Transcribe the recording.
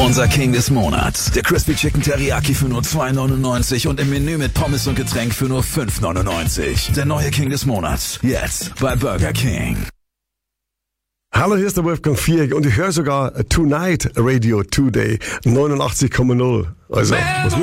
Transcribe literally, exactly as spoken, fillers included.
Unser King des Monats. Der Crispy Chicken Teriyaki für nur zwei neunundneunzig und im Menü mit Pommes und Getränk für nur fünf neunundneunzig. Der neue King des Monats. Jetzt bei Burger King. Hallo, hier ist der Wolfgang Viereck und ich höre sogar Tonight Radio Today neunundachtzig Komma null. Also, was